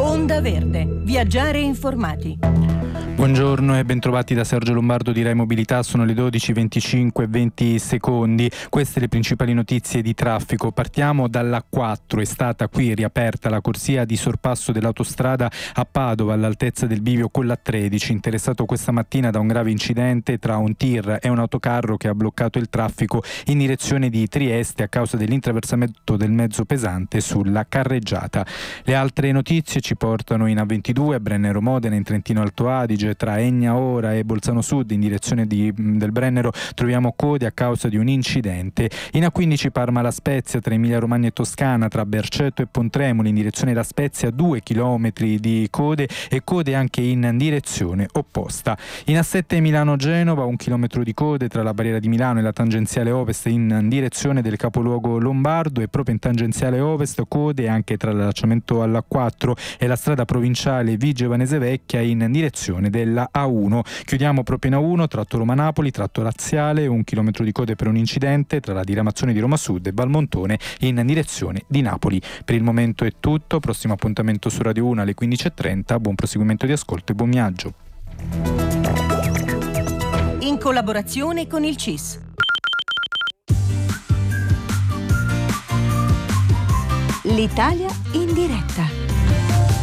Onda Verde. Viaggiare informati. Buongiorno e bentrovati da Sergio Lombardo di Rai Mobilità. Sono le 12:25:20. Queste le principali notizie di traffico. Partiamo dalla 4. È stata qui riaperta la corsia di sorpasso dell'autostrada a Padova all'altezza del bivio con la 13, interessato questa mattina da un grave incidente tra un tir e un autocarro che ha bloccato il traffico in direzione di Trieste a causa dell'intraversamento del mezzo pesante sulla carreggiata. Le altre notizie ci portano in A22 a Brennero Modena, in Trentino Alto Adige. Tra Egna Ora e Bolzano Sud in direzione del Brennero troviamo code a causa di un incidente. In A15 Parma La Spezia tra Emilia Romagna e Toscana, tra Berceto e Pontremoli in direzione La Spezia 2 chilometri di code e code anche in direzione opposta. In A7 Milano Genova 1 chilometro di code tra la barriera di Milano e la tangenziale ovest in direzione del capoluogo lombardo, e proprio in tangenziale ovest code anche tra l'allacciamento alla 4 e la strada provinciale Vigevano Vecchia in direzione della A1. Chiudiamo proprio in A1 tratto Roma-Napoli, tratto laziale, 1 chilometro di code per un incidente tra la diramazione di Roma Sud e Valmontone in direzione di Napoli. Per il momento è tutto, prossimo appuntamento su Radio 1 alle 15:30. Buon proseguimento di ascolto e buon viaggio. In collaborazione con il CIS. L'Italia in diretta.